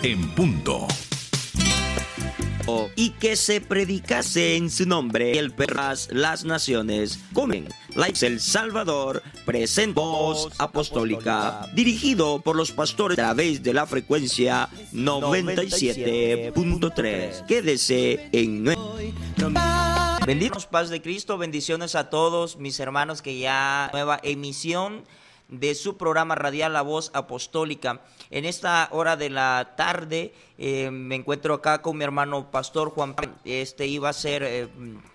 en punto. Y que se predicase en su nombre y el perras las naciones comen. El Salvador presenta Voz Apostólica, dirigido por los pastores a través de la frecuencia 97.3. Quédese en Benditos, paz de Cristo, bendiciones a todos mis hermanos, que ya nueva emisión de su programa radial La Voz Apostólica. En esta hora de la tarde me encuentro acá con mi hermano Pastor Juan. Iba a ser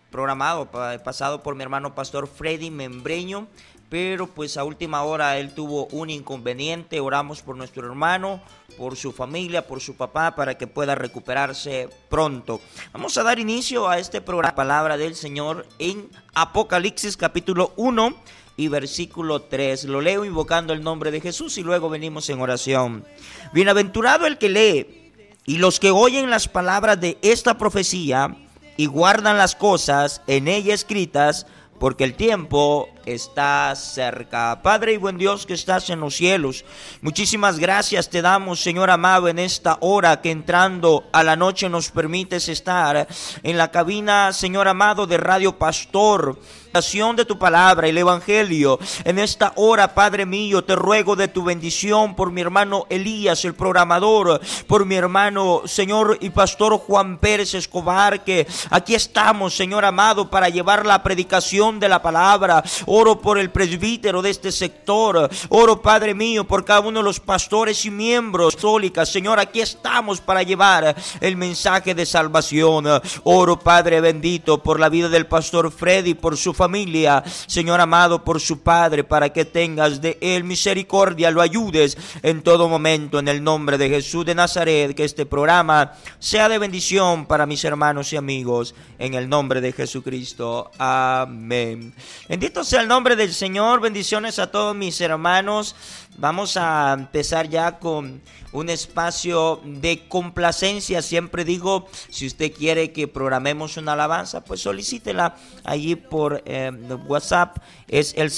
pasado por mi hermano Pastor Freddy Membreño, pero pues a última hora él tuvo un inconveniente. Oramos por nuestro hermano, por su familia, por su papá, para que pueda recuperarse pronto. Vamos a dar inicio a este programa, palabra del Señor en Apocalipsis capítulo 1 y versículo 3. Lo leo invocando el nombre de Jesús y luego venimos en oración. Bienaventurado el que lee y los que oyen las palabras de esta profecía y guardan las cosas en ella escritas, porque el tiempo está cerca. Padre y buen Dios que estás en los cielos, muchísimas gracias te damos, Señor amado, en esta hora que entrando a la noche nos permites estar en la cabina, Señor amado, de Radio Pastor, de tu palabra, el evangelio. En esta hora, Padre mío, te ruego de tu bendición por mi hermano Elías, el programador, por mi hermano, Señor y Pastor Juan Pérez Escobar, que aquí estamos, Señor amado, para llevar la predicación de la palabra. Oro por el presbítero de este sector. Oro, Padre mío, por cada uno de los pastores y miembros católicos. Señor, aquí estamos para llevar el mensaje de salvación. Oro, Padre bendito, por la vida del Pastor Freddy, por su familia, Señor amado, por su padre, para que tengas de él misericordia, lo ayudes en todo momento, en el nombre de Jesús de Nazaret. Que este programa sea de bendición para mis hermanos y amigos, en el nombre de Jesucristo. Amén. Bendito sea el nombre del Señor. Bendiciones a todos mis hermanos. Vamos a empezar ya con un espacio de complacencia. Siempre digo, si usted quiere que programemos una alabanza, pues solicítela allí por WhatsApp. Es el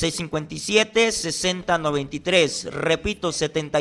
7657-6093. Repito,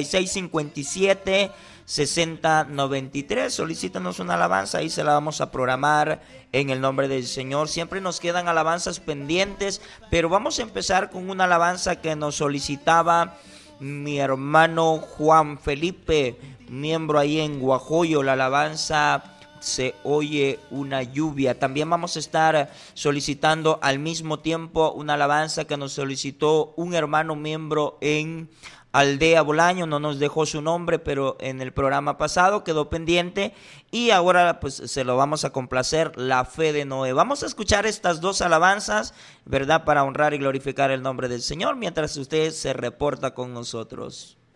7657-6093. Solicítanos una alabanza, ahí se la vamos a programar en el nombre del Señor. Siempre nos quedan alabanzas pendientes, pero vamos a empezar con una alabanza que nos solicitaba mi hermano Juan Felipe, miembro ahí en Guajoyo. La alabanza Se oye una lluvia. También vamos a estar solicitando al mismo tiempo una alabanza que nos solicitó un hermano miembro en Aldea Bolaño. No nos dejó su nombre, pero en el programa pasado quedó pendiente y ahora pues se lo vamos a complacer, La Fe de Noé. Vamos a escuchar estas dos alabanzas, ¿verdad?, para honrar y glorificar el nombre del Señor mientras usted se reporta con nosotros.